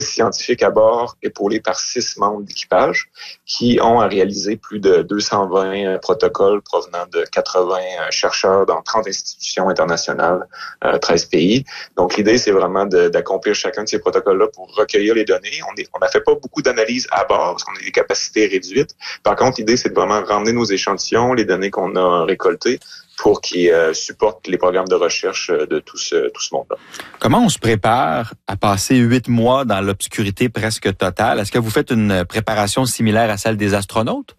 scientifiques à bord, épaulés par 6 membres d'équipage, qui ont à réaliser plus de 220 protocoles provenant de 80 chercheurs dans 30 institutions internationales, 13 pays. Donc, l'idée, c'est vraiment d'accomplir chacun de ces protocoles-là pour recueillir les données. On n'a fait pas beaucoup d'analyses à bord parce qu'on a des capacités réduites. Par contre, l'idée, c'est de vraiment ramener nos échantillons, les données qu'on a récoltées, pour qu'ils supportent les programmes de recherche de tout ce monde-là. Comment on se prépare à passer 8 mois dans l'obscurité presque totale? Est-ce que vous faites une préparation similaire à celle des astronautes?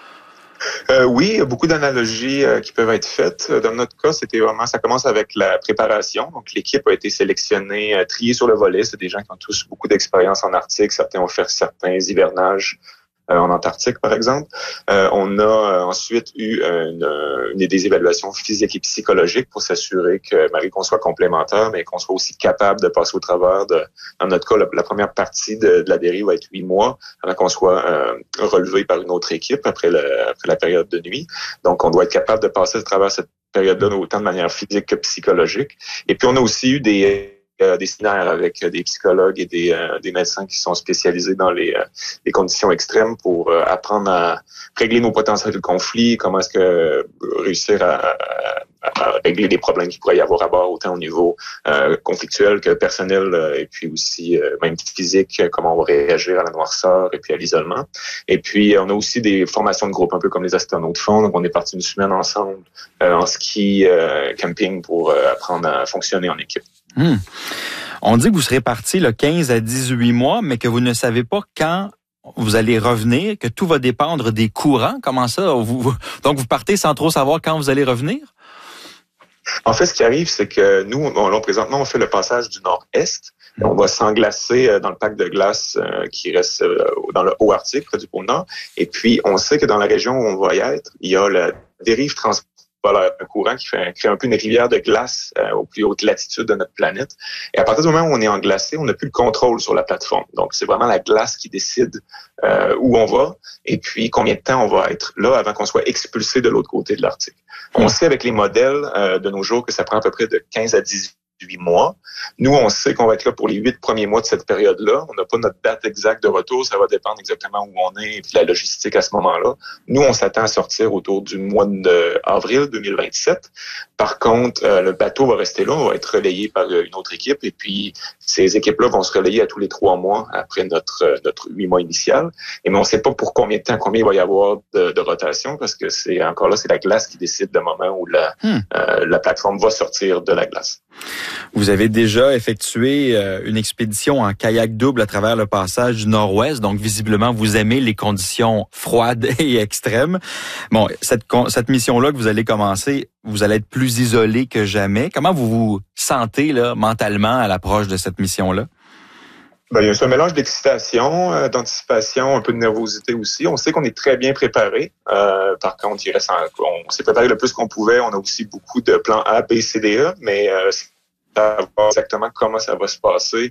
Oui, il y a beaucoup d'analogies qui peuvent être faites. Dans notre cas, ça commence avec la préparation. Donc, l'équipe a été sélectionnée, triée sur le volet. C'est des gens qui ont tous beaucoup d'expérience en Arctique. Certains ont fait certains hivernages en Antarctique, par exemple. On a ensuite eu des évaluations physiques et psychologiques pour s'assurer que, malgré qu'on soit complémentaires, mais qu'on soit aussi capable de passer au travers dans notre cas, la première partie de la dérive va être 8 mois avant qu'on soit relevé par une autre équipe après la période de nuit. Donc, on doit être capable de passer à travers cette période-là autant de manière physique que psychologique. Et puis, on a aussi eu des séminaires avec des psychologues et des médecins qui sont spécialisés dans les conditions extrêmes pour apprendre à régler nos potentiels conflits, comment est-ce que réussir à régler les problèmes qu'il pourrait y avoir à bord, autant au niveau conflictuel que personnel, et puis aussi même physique, comment on va réagir à la noirceur et puis à l'isolement. Et puis, on a aussi des formations de groupe, un peu comme les astronautes font. Donc, on est parti une semaine ensemble en ski camping pour apprendre à fonctionner en équipe. On dit que vous serez parti le 15 à 18 mois, mais que vous ne savez pas quand vous allez revenir, que tout va dépendre des courants. Comment ça? Donc, vous partez sans trop savoir quand vous allez revenir? En fait, ce qui arrive, c'est que nous, présentement, on fait le passage du nord-est. On va s'englacer dans le pack de glace qui reste dans le haut Arctique, près du pôle Nord. Et puis, on sait que dans la région où on va y être, il y a la dérive transpolaire, un courant qui crée un peu une rivière de glace aux plus hautes latitudes de notre planète. Et à partir du moment où on est englacé, on n'a plus le contrôle sur la plateforme. Donc, c'est vraiment la glace qui décide où on va et puis combien de temps on va être là avant qu'on soit expulsé de l'autre côté de l'Arctique. On sait avec les modèles de nos jours que ça prend à peu près de 15 à 18 mois. Nous, on sait qu'on va être là pour les 8 premiers mois de cette période-là. On n'a pas notre date exacte de retour. Ça va dépendre exactement où on est et puis la logistique à ce moment-là. Nous, on s'attend à sortir autour du mois d'avril 2027. Par contre, le bateau va rester là. On va être relayé par une autre équipe. Et puis, ces équipes-là vont se relayer à tous les 3 mois après notre 8 mois initial. Mais on ne sait pas pour combien de temps, combien il va y avoir de rotation parce que c'est la glace qui décide du moment où la plateforme va sortir de la glace. Vous avez déjà effectué une expédition en kayak double à travers le passage du Nord-Ouest, donc visiblement vous aimez les conditions froides et extrêmes. Bon, cette mission-là que vous allez commencer, vous allez être plus isolé que jamais. Comment vous vous sentez là mentalement à l'approche de cette mission-là? Il y a un mélange d'excitation, d'anticipation, un peu de nervosité aussi. On sait qu'on est très bien préparé. Par contre, on s'est préparé le plus qu'on pouvait. On a aussi beaucoup de plans A, B, C, D, E, mais savoir exactement comment ça va se passer,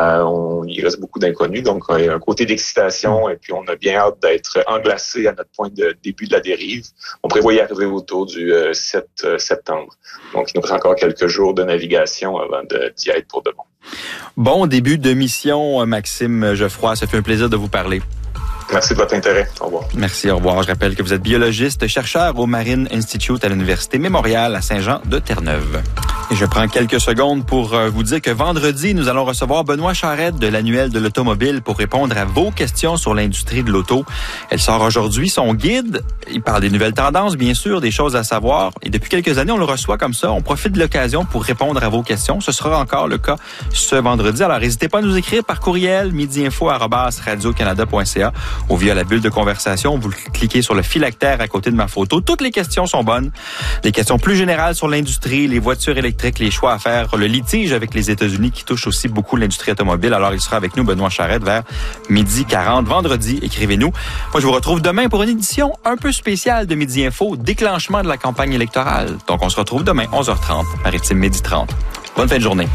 il reste beaucoup d'inconnus. Donc, il y a un côté d'excitation et puis on a bien hâte d'être englacé à notre point de début de la dérive. On prévoit y arriver autour du 7 septembre. Donc, il nous reste encore quelques jours de navigation avant d'y être pour de bon. Bon début de mission, Maxime Geoffroy. Ça fait un plaisir de vous parler. Merci de votre intérêt. Au revoir. Merci, au revoir. Je rappelle que vous êtes biologiste, chercheur au Marine Institute à l'Université Mémorial à Saint-Jean-de-Terre-Neuve. Et je prends quelques secondes pour vous dire que vendredi, nous allons recevoir Benoît Charette de l'Annuel de l'Automobile pour répondre à vos questions sur l'industrie de l'auto. Elle sort aujourd'hui son guide. Il parle des nouvelles tendances, bien sûr, des choses à savoir. Et depuis quelques années, on le reçoit comme ça. On profite de l'occasion pour répondre à vos questions. Ce sera encore le cas ce vendredi. Alors, n'hésitez pas à nous écrire par courriel midiinfo@radiocanada.ca ou via la bulle de conversation. Vous cliquez sur le phylactère à côté de ma photo. Toutes les questions sont bonnes. Les questions plus générales sur l'industrie, les voitures électriques, les choix à faire, le litige avec les États-Unis qui touche aussi beaucoup l'industrie automobile. Alors, il sera avec nous, Benoît Charette, vers 12h40 vendredi. Écrivez-nous. Moi, je vous retrouve demain pour une édition un peu spéciale de Midi Info, déclenchement de la campagne électorale. Donc, on se retrouve demain, 11h30, Maritime midi 30. Bonne fin de journée.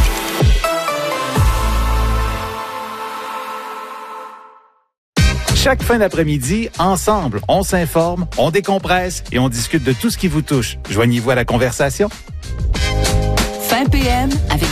Chaque fin d'après-midi, ensemble, on s'informe, on décompresse et on discute de tout ce qui vous touche. Joignez-vous à la conversation. Fin PM avec